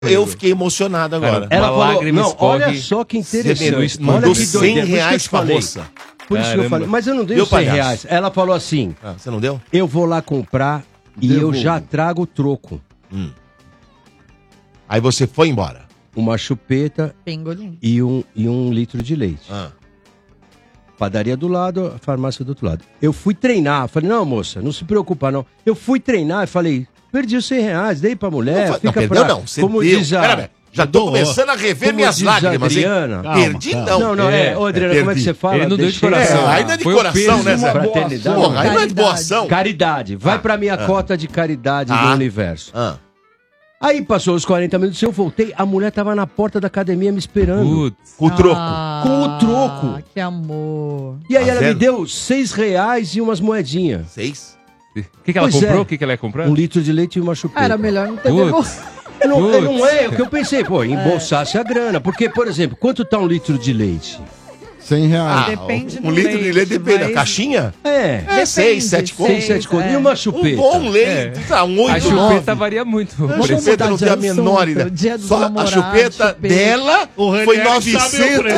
Eu fiquei emocionado agora. Ela falou, não, olha escorre, só que interessante. mandou Olha que 100 doideira, reais pra falei. moça. Por isso que eu falei, mas eu não dei Deu os 100 palhaço. reais. Ela falou assim, você não deu? Eu vou lá comprar e Devolvo. eu já trago o troco. Aí você foi embora. Uma chupeta Pingolim. e um litro de leite. Padaria do lado, a farmácia do outro lado. Eu fui treinar. Falei, não, moça, não se preocupa, não. Eu fui treinar e falei, perdi os 100 reais, dei pra mulher. Não, fica perdeu pra... não, você como deu. diz a... Pera, já tô começando a rever Como minhas diz a lágrimas, hein? Adriana. Perdi não. Não, Ô, Adriana, como é que você fala? Ele não deu de Deixei- coração. Aí não é de Foi o coração, peso né, de Zé? uma Fraternidade. Porra, aí não é de boa ação. Caridade. Vai pra minha cota de caridade do universo. Aí passou os 40 minutos, eu voltei, a mulher tava na porta da academia me esperando. Com o troco. Com o troco. Que amor. E aí Tá ela me vendo? deu 6 reais e umas moedinhas. 6? O que ela Pois comprou? é. O que ela ia comprar? 1 litro de leite e uma chupeta. Era melhor não ter Putz. devolvido. Não é o que eu pensei, pô, embolsasse a grana. Porque, por exemplo, quanto tá 1 litro de leite? 100 reais. Depende do Um litro de leite depende da mas- caixinha? É. 6, 7 contos. 6, 7 contos. E uma chupeta? Um bom leite, tá, um 8, A 9. chupeta varia muito. A chupeta não tem a menor ideia. Dia dos Só a namorados, chupeta chupeta. dela O foi Ranieri sabe o 900.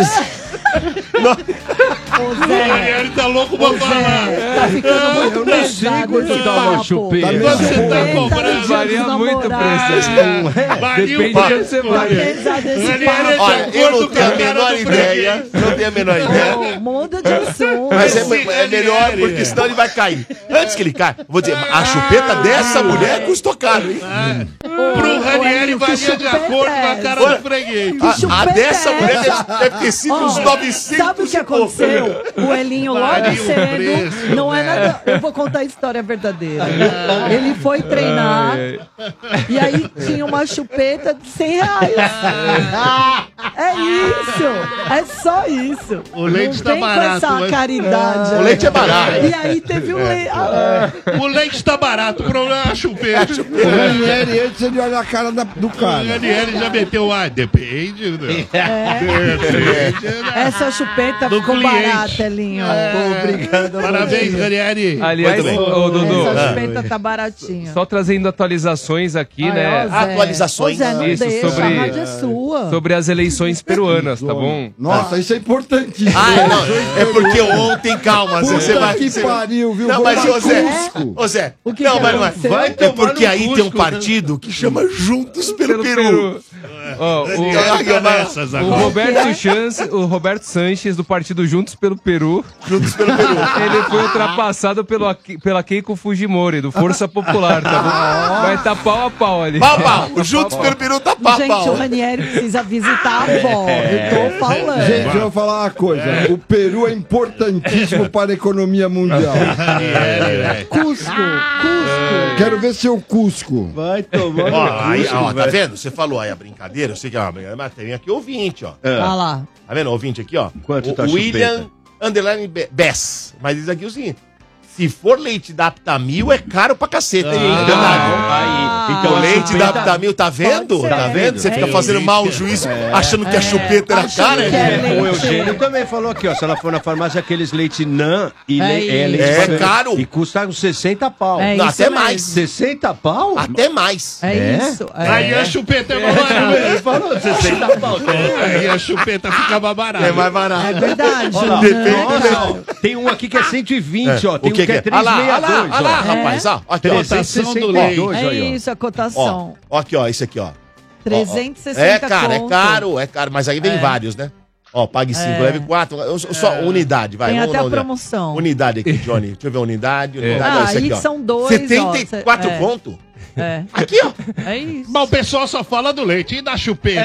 Ô, O Zé, Ranieri tá louco pra falar. tá ficando muito Eu não sei pesado quanto esse dá uma papo. chupeta. Você tá Chupeta cobrando. no dia Varia dos muito o namorados. preço. Varia Depende o de onde você preço. vai. Pesado esse Ranieri papo. é Olha, de eu acordo não com tenho a a cara menor do ideia. Não tenho a menor ideia. Ô, muda de assunto. Mas Esse é melhor Ranieri, porque senão ele vai cair. Antes que ele caia, vou dizer, a chupeta dessa mulher custou caro, hein? Pro Ranieri varia de acordo com a cara do freguês. A dessa é mulher essa? deve ter sido uns Ó, 900. Sabe o que aconteceu? O Elinho logo Varia o cedo. preço, Não é nada. Eu vou contar a história verdadeira. Ele foi treinar e aí tinha uma chupeta de 100 reais. É isso. É só isso. O leite não tá vem barato, com essa mas- caridade. O leite é barato. E aí teve o leite. O leite tá barato, o problema é a chupeta. O Ranieri, antes ele olha a cara do O cara. Ranieri já meteu, depende. Né? Depende. Né? Essa chupeta Do ficou cliente. barata, Elinho. Obrigado. Parabéns, Ranieri. Aliás, ô Dudu, Essa chupeta tá baratinha. só trazendo atualizações aqui, né? Atualizações. Ô, Zé, não Isso, deixa, sobre- a rádio é sua. Sobre as eleições peruanas, tá bom? Nossa, isso é importantíssimo. Não, é porque ontem, calma, Zé, você Puta vai... que você- pariu, viu? Não, Vou mas, pra ô Zé, Cusco. ô Zé, O que não, que mas não é. aconteceu? Vai É tomar porque no aí Cusco. tem um partido que chama Juntos pelo Peru. Ó, Fica nessas o agora. Roberto Sanches, do partido Juntos pelo Peru, Juntos pelo Peru. ele foi ultrapassado pela Keiko Fujimori, do Força Popular, tá bom? Vai estar pau a pau ali. Pau. O Juntos pelo Peru tá pau. Gente, o Ranieri precisa visitar a avó. Eu tô falando. Gente, eu vou falar uma coisa. O Peru é importantíssimo para a economia mundial. Cusco. Quero ver seu Cusco. Vai tomar. Ó, tá vendo? Você falou aí a brincadeira, eu sei que é uma brincadeira, mas tem aqui ouvinte, ó. Olha lá. Tá vendo? Ouvinte aqui, ó. Quanto o tá a William Underline Bess. Mas diz aqui o seguinte: se for leite da Aptamil, é caro pra caceta. hein? É verdade. Então, leite da Aptamil, tá vendo? Pode ser. Tá vendo? Você fica É fazendo mau juízo, achando que a chupeta era achando cara. que é né? O Eugênio também falou aqui, ó. Se ela for na farmácia, aqueles leite NAN e É leite isso. Fran- É caro. E custa uns 60 pau. É Não, isso até mesmo. mais. 60 pau? Até mais. É isso. Aí a chupeta é mais Ele barata. falou 60 pau. Aí a chupeta fica mais barata. É mais barato. É verdade. Olha lá, Depende, nossa, ó, tem um aqui que é 120, ó. Tem O que um que é é? Olha lá, 362, olha lá, ó. rapaz. Ó, aqui, ó. Cotação do leite. 362 É aí, ó. isso, a Ó, cotação. ó, aqui, ó, esse aqui, ó. 360 É caro, conto. é caro, mas aí vem vários, né? Ó, pague 5, leve 4, só unidade, vai. Tem vamos até lá, a promoção. Unidade aqui, Johnny. Deixa eu ver a unidade, Ah, ó, esse aí aqui, ó. são dois, 74 ó, conto? É. Aqui, ó. É isso. Mas o pessoal só fala do leite e da chupeta.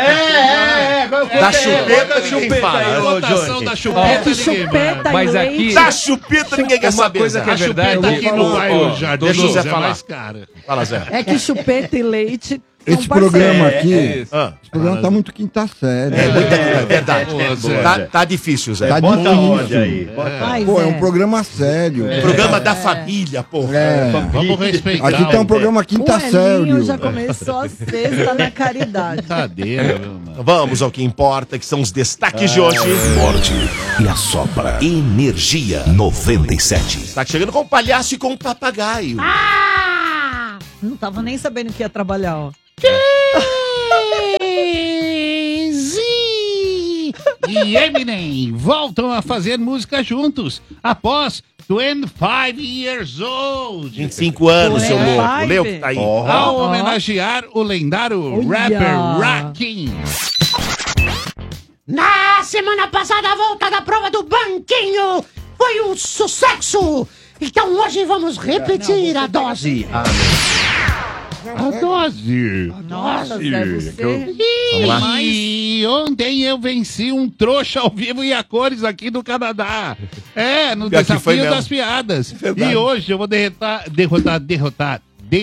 Da chupeta ninguém fala. A cotação da É chupeta que ninguém chupeta manda. e Mas leite. aqui- Da chupeta ninguém quer Uma saber, coisa Zé. que é A verdade. chupeta aqui no bairro já Deixa o Zé é falar. mais cara. Fala, Zé. É que chupeta e leite. são Esse programa parceiros. aqui, Ah, esse programa tá muito quinta série. é verdade. Ô, Zé. Tá difícil, Zé. Tá Bota difícil. onde aí? Ai, Pô, é Zé. um programa sério. Programa da família, porra. É. Vamos respeitar. Aqui tá um programa O quinta Elinho sério. já começou a sexta na caridade. Brincadeira, meu mano. Vamos ao que importa, que são os destaques de hoje. Morde e assopra. Energia 97. Tá chegando com o palhaço e com o papagaio. Não tava nem sabendo que ia trabalhar, ó. e Eminem voltam a fazer música juntos após 25 years old. 25 anos, seu louco. Leu que tá aí. Ao homenagear o lendário rapper Rakim. Na semana passada, a volta da prova do banquinho foi um sucesso. Então hoje vamos repetir a dose. A dose. Nossa, deve ser. E ontem eu venci um trouxa ao vivo e a cores aqui do Canadá. No desafio das piadas. E hoje eu vou derrotar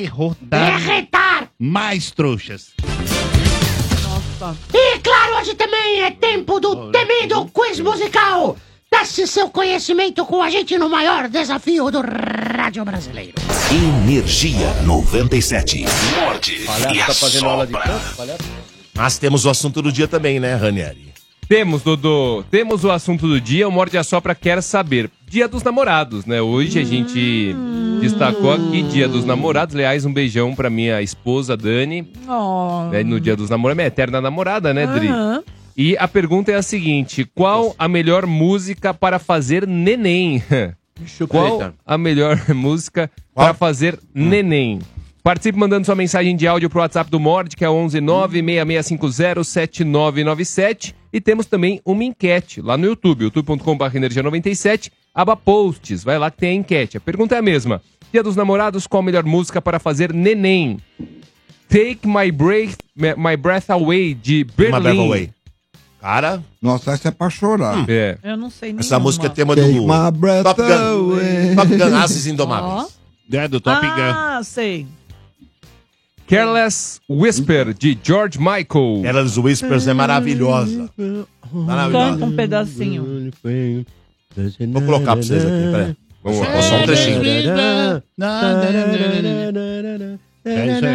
mais trouxas. Nossa. E claro, hoje também é tempo do temido quiz musical. Teste seu conhecimento com a gente no maior desafio do rádio brasileiro. Energia 97. Morde e assopra. Mas temos o assunto do dia também, né, Ranieri? Temos, Dodô. Temos o assunto do dia. O Morde e Assopra quer saber. Dia dos Namorados, né? Hoje a gente destacou aqui Dia dos Namorados. Aliás, um beijão pra minha esposa, Dani. Né, no Dia dos Namorados. Minha eterna namorada, né, Dri? E a pergunta é a seguinte. Qual a melhor música para fazer neném? Qual a melhor música para fazer neném? Participe mandando sua mensagem de áudio pro WhatsApp do Morde, que é 11966507997. E temos também uma enquete lá no YouTube, youtube.com/energia97, aba posts. Vai lá que tem a enquete. A pergunta é a mesma. Dia dos Namorados, qual a melhor música para fazer neném? Take My Breath Away, de Berlim. My Breath Away. Cara... Nossa, essa é pra chorar. Eu não sei nenhuma. Essa música é tema do Take my breath Top Gun. away. Top Gun, Ases Indomáveis. É do Top Gun. Ah, sei. Careless Whisper, de George Michael. Careless Whispers é maravilhosa. Canta um pedacinho. Vou colocar pra vocês aqui, peraí. Vamos lá, só um trechinho. É isso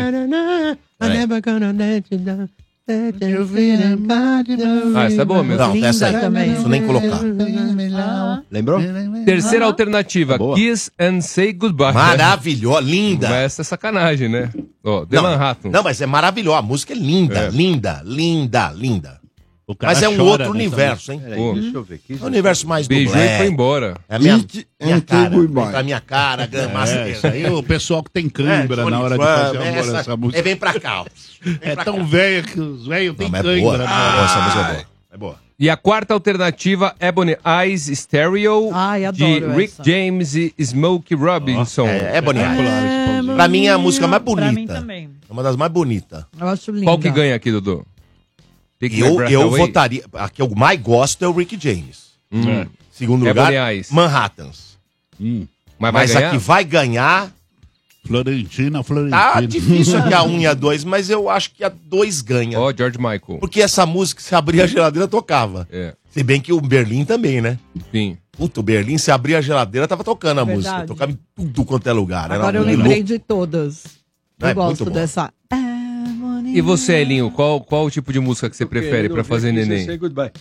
aí. Essa é boa mesmo. Não, essa aí. também. Não preciso nem colocar. Lembrou? Terceira alternativa, Boa. Kiss and Say Goodbye. Maravilhosa, linda. Mas essa é sacanagem, né? Ó, The Manhattan. Não, mas é maravilhosa. A música é linda, linda, linda, linda. O cara Mas é um chora outro nessa universo, hein? Pô, Deixa eu ver aqui. É um universo mais do beijou e black. foi embora. É a minha It and cara. goodbye. A minha cara, massa Isso aí o pessoal que tem cãibra na hora de fazer amor nessa música. Vem pra cá. Ó. É tão velha que os velhos têm Não, mas é boa. cãibra. Essa música é boa. É boa. E a quarta alternativa, Ebony Eyes Stereo, Ai, de adoro Rick essa. James e Smokey Robinson. É bonita. É, Pra mim é a música mais Pra mim bonita. também. É uma das mais bonitas. Eu acho linda. Qual que ganha aqui, Dudu? Take My Breath Eu Away? votaria. A que eu mais gosto é o Rick James. Segundo lugar, Ebony Eyes. Manhattans. Mas vai Mas ganhar? a que vai ganhar. Florentina. Tá difícil aqui a 1 e a 2, mas eu acho que a 2 ganha. Ó, George Michael. Porque essa música, se abrir a geladeira, tocava. É, Se bem que o Berlim também, né? sim. Puta, o Berlim, se abrir a geladeira, tava tocando a Verdade. música. Tocava em tudo quanto é lugar. Agora eu uma lembrei louca. de todas. Eu É, muito gosto bom. dessa. E você, Elinho, qual o tipo de música que você prefere pra fazer neném? Say goodbye.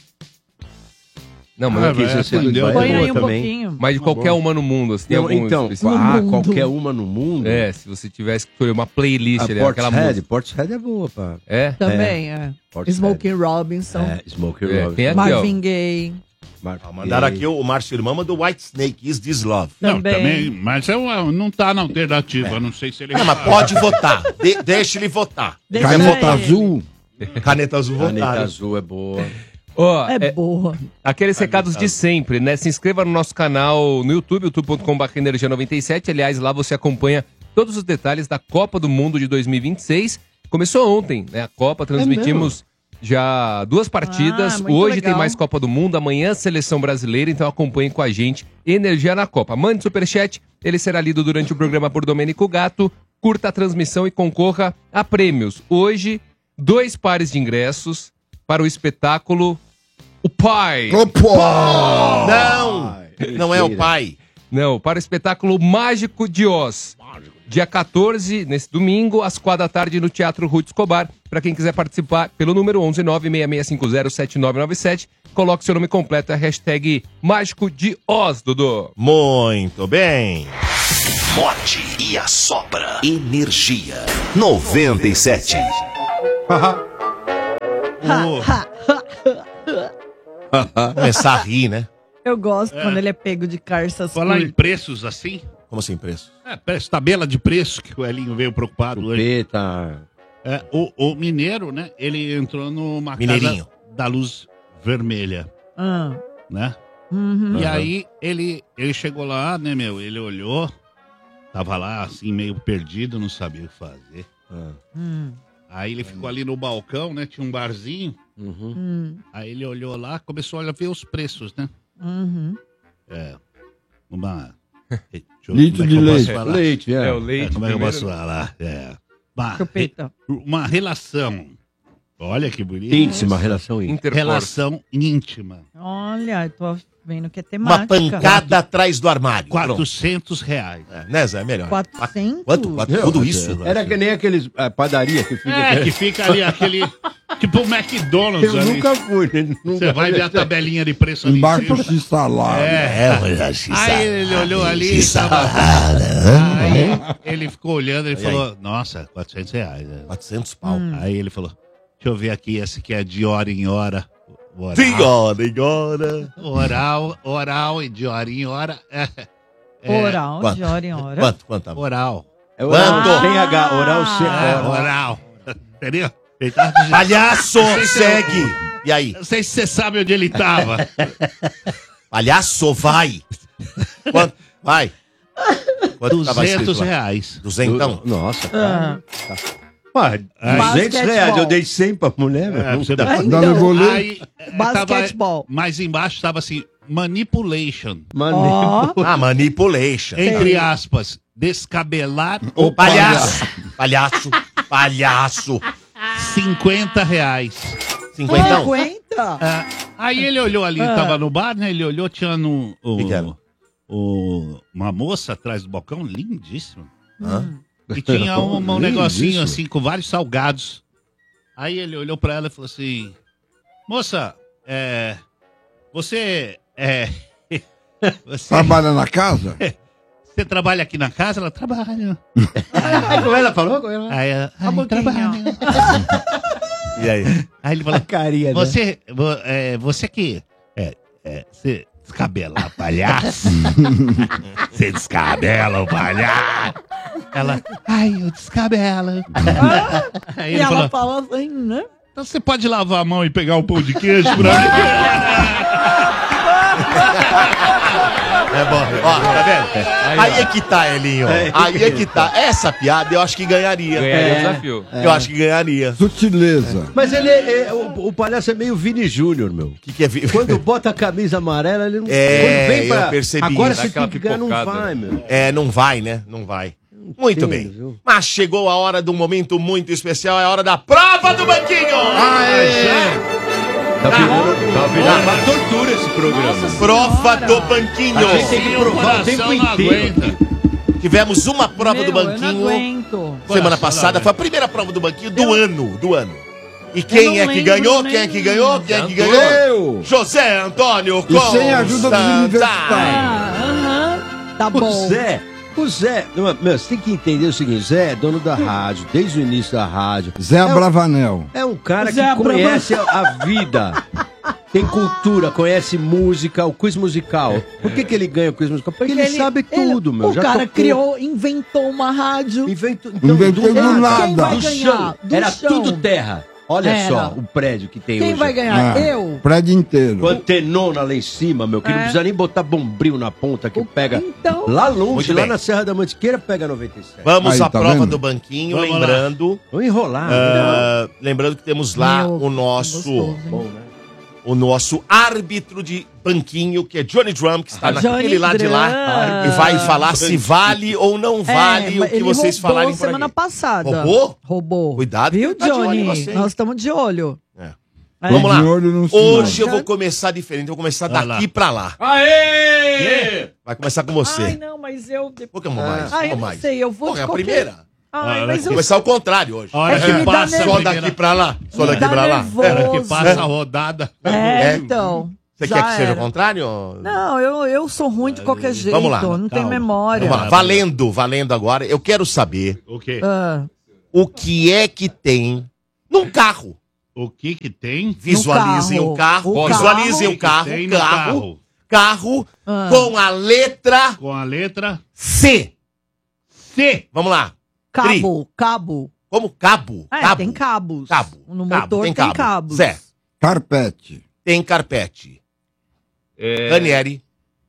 Não, mas, Kiss and Say Goodbye Põe é aí boa um também. pouquinho. mas de qualquer uma no mundo, assim, tem Não, algum então, específico? qualquer uma no mundo. É, se você tivesse que escolher uma playlist ali, aquela música. Portishead é boa, pá. É? Também, é. Portishead. Smokey Robinson. É, Smokey É, Robinson. tem aqui, Marvin Gaye. Mandaram aqui o Márcio Irmão mandou White Snake, Is This Love. Não, Também. também, mas não tá na alternativa, eu não sei se ele... Não, mas pode votar. Deixa ele votar. Deixa Caneta ele. azul. Caneta azul Caneta votaram. azul é boa. Ó, É boa. aqueles recados de sempre, né? Se inscreva no nosso canal no YouTube, youtube.com/energia97. Aliás, lá você acompanha todos os detalhes da Copa do Mundo de 2026. Começou ontem, né? A Copa, transmitimos já 2 partidas. muito Hoje legal. tem mais Copa do Mundo, amanhã Seleção Brasileira, então acompanhe com a gente Energia na Copa. Mande superchat, ele será lido durante o programa por Domênico Gato. Curta a transmissão e concorra a prêmios. Hoje, 2 pares de ingressos para o espetáculo O Pai. Não é o pai. Não, para o espetáculo Mágico de Oz. Dia 14, nesse domingo, às 4 da tarde, no Teatro Ruth Escobar. Para quem quiser participar, pelo número 11966507997, coloque seu nome completo, a hashtag Mágico de Oz, Dudu. Muito bem. Morde e Assopra. Energia 97. Começar a rir, né? Eu gosto quando ele é pego de carças Falar em curtas. preços assim. Como assim, preço? Preço, tabela de preço que o Elinho veio preocupado hoje. Chupeta. O mineiro, né? Ele entrou numa Mineirinho. casa da luz vermelha, Ah, né? uhum. E aí ele chegou lá, né, meu? Ele olhou, tava lá assim, meio perdido, não sabia o que fazer. Aí ele ficou ali no balcão, né? Tinha um barzinho. Aí ele olhou lá, começou a ver os preços, né? Uhum. Uma... Litro de leite. Leite, É, o leite. Como é que eu primeiro. posso falar? Chupeta. Uma relação. Olha que bonito. íntima, relação íntima. Interforce. Relação íntima. Olha, eu tô vendo que é Uma temática. pancada atrás do armário. Pronto. R$400. Né, Zé? Melhor. 400? Quanto? Tudo isso? Era que nem aqueles padaria que fica... Que fica ali aquele... Tipo o McDonald's Eu ali. nunca fui. Você vai ver a tabelinha de preço ali em Embarca cima. de salada. Aí ele olhou ali e tava... Aí ele ficou olhando e falou, nossa, R$400. Né? 400 pau. Aí ele falou, deixa eu ver aqui, esse aqui é de hora em hora. Oral e de hora em hora. Oral, Quanto? de hora em hora. Quanto? Oral. É oral Quanto? sem H, oral sem Oral. Entendeu? Ele Palhaço, segue. E aí? Não sei se você sabe onde ele tava. Palhaço, vai. Quanto? Vai. Quanto tava escrito lá? R$200. Duzentão? Nossa, Ah. Pá, R$200, eu dei 100 pra mulher, meu. Não você dá. dá- Dá no boleto. Aí, Basquetebol. mais embaixo tava assim, manipulation. Ó, Ah, manipulation. Entre aspas, descabelar Ô, Palhaço. Palhaço. R$50. 50? 50? Aí ele olhou ali, tava no bar, né? Ele olhou, tinha Que era? uma moça atrás do balcão, lindíssima. Hã? E tinha um negocinho Lindíssimo. assim, com vários salgados. Aí ele olhou pra ela e falou assim, moça, você Trabalha na casa? você trabalha aqui na casa? Ela trabalha. Como ela falou? Como ela... Aí ela, trabalha. E aí? Aí ele falou, carinha, né? você que você descabela o palhaço? Você descabela o palhaço? Ela, ai, eu descabelo. Aí E ele ela falou, fala assim, né? então você pode lavar a mão e pegar um pão de queijo pra mim? É bom. Ó, tá vendo? Aí é que tá, Elinho. Aí é que tá. Essa piada eu acho que ganharia. Ganharia o desafio. Eu acho que ganharia. Sutileza. Mas ele o palhaço é meio Vini Júnior, meu. O que é... Quando bota a camisa amarela, ele não... É, Quando vem pra... eu percebi. Agora Dá você aquela tem que ganhar, não pipocada. vai, meu. É, não vai, né? Não vai. Muito entendo, bem. viu? Mas chegou a hora de um momento muito especial. É a hora da prova do banquinho. Tá virando uma tortura esse programa. Prova do banquinho. A gente tem que provar o tempo inteiro. Tivemos uma prova do Meu, eu não banquinho aguento. semana passada. Foi a primeira prova do banquinho do ano. E quem não é que lembro ganhou? nem. Quem é que ganhou? Quem é que ganhou? Eu! José Antônio E sem a ajuda dos universitários. Aham. Tá bom. O Zé, meu, você tem que entender o seguinte, Zé é dono da rádio, desde o início da rádio. Zé Bravanel. É um cara Zé que conhece a vida, tem cultura, conhece música, o quiz musical. Por que ele ganha o quiz musical? Porque ele sabe tudo, meu. O cara inventou uma rádio. Inventou Inventou do nada. Quem vai Do ganhar? chão. Do Era chão. tudo terra. Olha Era. só o prédio que tem Quem hoje. vai ganhar? Eu? Prédio inteiro. Com antenona lá em cima, meu, que não precisa nem botar bombril na ponta, que pega Então- lá longe, Muito lá bem. na Serra da Mantiqueira, pega 97. Vamos Aí, à tá prova vendo? do banquinho, Vamos lá. lembrando. Vamos enrolar. Lembrando que temos lá Meu, o nosso. gostoso, hein? Bom, né? O nosso árbitro de banquinho, que é Johnny Drum, que está Johnny naquele lado de lá, Drum. e vai falar se vale ou não vale o que ele vocês roubou falarem por semana aqui. passada. Roubou? Roubou. Cuidado, Viu, que tá de olho em Johnny? você, hein? Nós estamos de olho. É. É. Vamos lá. De olho no sinal. Hoje eu vou começar diferente, eu vou começar Vai daqui lá. pra lá. Aê! Vai começar com você. Ai, não, mas eu... Por que mais? Ai, Por eu não mais? sei, eu vou Pô, de é a qualquer- primeira. Ai, Ah, mas Vou eu... começar ao contrário hoje. A hora É que que me dá passa a nervoso. Só primeira- daqui pra lá. Só Me daqui dá pra lá. nervoso. A hora que passa a rodada. É, É. então. Você já quer que seja o era. contrário? Não, eu sou ruim de qualquer jeito. Vamos lá. Não tenho Calma. memória. Vamos lá. Valendo agora. Eu quero saber O quê? Ah, o que é que tem num carro. O que que tem? Visualizem o carro. Visualizem o carro. Tem no carro. Carro com a letra... Com a letra... C. C. Vamos lá. Cabo. Como cabo? Tem cabos. Cabo. No motor tem cabos. Zé. Carpete. Tem carpete. Ranieri.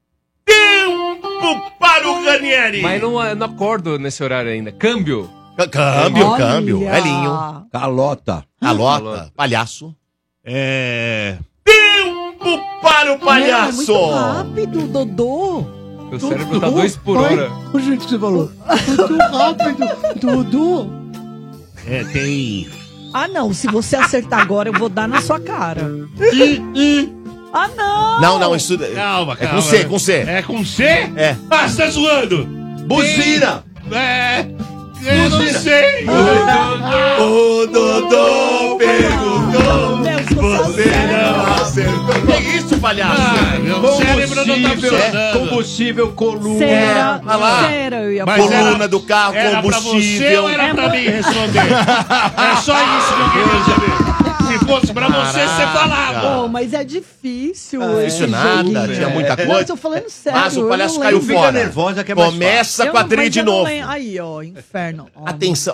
Tempo para o Ranieri. Mas não acordo nesse horário ainda. Câmbio. Câmbio. Elinho. Calota. Palhaço. Tempo para o palhaço. É muito rápido, Dodô. Meu cérebro tá 2 por hora. O jeito que você falou. Muito rápido. Dodô. Tem... Ah, não. Se você acertar agora, eu vou dar na sua cara. Ah, não. Não, isso... Calma. É com C. É com C? É. Ah, você tá zoando. Buzina. Eu não sei. O Dodô perguntou. Você não acertou. Que isso, palhaço? Meu cérebro não tá funcionando. Combustível, coluna. Cera, eu ia Mas falar. Coluna do carro, Era pra você combustível. ou era pra mim responder? É só isso que eu queria saber. Se fosse pra você, você falava. Pô, mas é difícil. Isso esse nada, joguinho. tinha muita Não, coisa. eu tô falando sério. Mas o palhaço eu não caiu lembro. fora. Fica nervosa que é mais Começa com a trilha mas de eu não novo. lembro. Aí, ó, inferno. Atenção.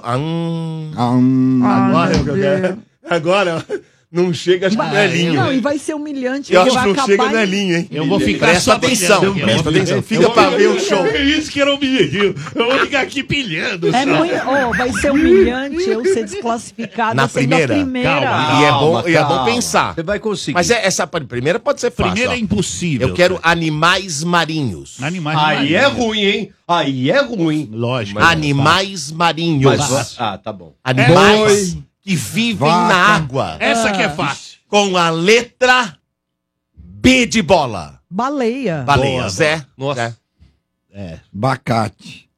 Agora, Agora não chega, acho que não é linho. Não, e vai ser humilhante. Eu porque acho que vai não chega, acabar não é em- linho, hein? Eu vou ficar Presta só atenção, pilhando. presta atenção. Fica pra ver o show. É isso que era humilhante. Eu vou ficar aqui pilhando. É só. muito, vai ser humilhante eu ser desclassificada Na sendo primeira? a primeira. Calma. E é bom Calma. pensar. Você vai conseguir. Mas essa primeira pode ser fácil. Primeiro ó. é impossível. Eu quero animais marinhos. Animais Aí é marinhos. ruim, hein? Aí é ruim. Lógico. Animais marinhos. Tá bom. Animais que vivem Vaca. na água. Essa que é fácil. Com a letra B de bola. Baleia. Baleia. Boa, Zé. Nossa. Zé. Bacate.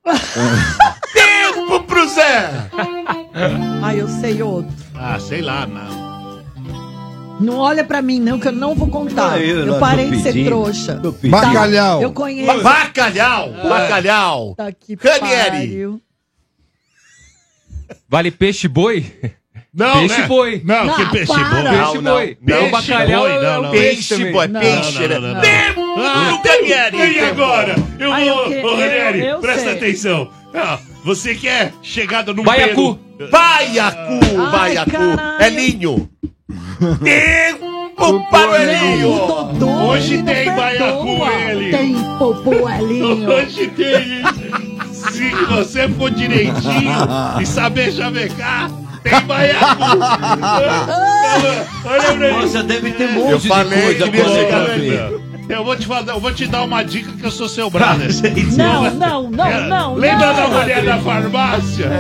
Tempo pro Zé. Ai, eu sei outro. Ah, sei lá, não. Não olha pra mim, não, que eu não vou contar. Eu não parei tô de ser pedindo. trouxa. Tô pedindo. Bacalhau. Eu conheço. Bacalhau. Bacalhau. Tá que Ranieri. pariu. Vale peixe boi? Não, Peixe né? boi. Não, Não, que peixe para. boi. Peixe boi. não. O bacalhau Peixe boi, é não, o não. peixe Peixe, também. boy. Não, Peixe. não, não, não. Tempo pro Ranieri. E agora? Eu Ai, vou... eu que- Ô, Ranieri, eu presta sei. atenção. Ah, você quer chegada no Baiacu. Peru? Baiacu. Ai, Baiacu. caralho. Elinho. Tempo para o Elinho. Dodô, Hoje ele não tem baiacu, perdoa. ele. Tem popoelinho. Hoje tem. Se você for direitinho e saber chavecar, tem baiacu. Olha pra mim. Nossa, deve ter um Eu monte de falei coisa que pra ia você chegar pra ali. ver. Eu vou te dar uma dica que eu sou seu brother. Não. Lembra da não. mulher da farmácia?